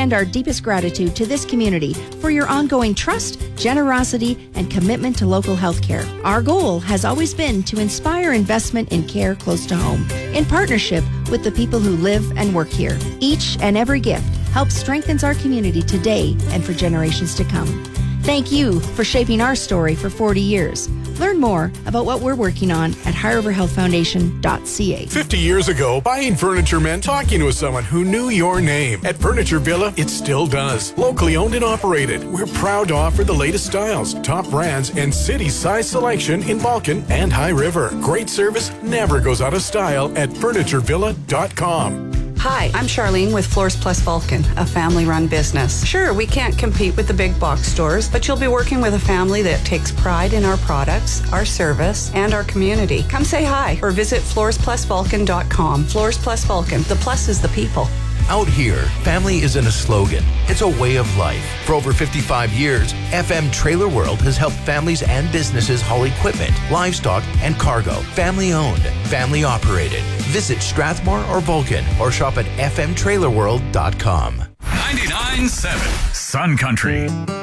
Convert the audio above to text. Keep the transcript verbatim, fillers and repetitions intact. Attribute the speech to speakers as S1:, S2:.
S1: extend our deepest gratitude to this community for your ongoing trust, generosity, and commitment to local health care. Our goal has always been to inspire investment in care close to home, in partnership with the people who live and work here. Each and every gift helps strengthens our community today and for generations to come. Thank you for shaping our story for forty years. Learn more about what we're working on at high river health foundation dot c a.
S2: fifty years ago, buying furniture meant talking with someone who knew your name. At Furniture Villa, it still does. Locally owned and operated, we're proud to offer the latest styles, top brands, and city-size selection in Vulcan and High River. Great service never goes out of style at furniture villa dot com.
S3: Hi, I'm Charlene with Floors Plus Vulcan, a family-run business. Sure, we can't compete with the big box stores, but you'll be working with a family that takes pride in our products, our service, and our community. Come say hi or visit floors plus vulcan dot com. Floors Plus Vulcan. The plus is the people.
S4: Out here, family isn't a slogan, it's a way of life. For over fifty-five years, F M Trailer World has helped families and businesses haul equipment, livestock, and cargo. Family owned, family operated. Visit Strathmore or Vulcan or shop at f m trailer world dot com.
S5: ninety-nine point seven Sun Country.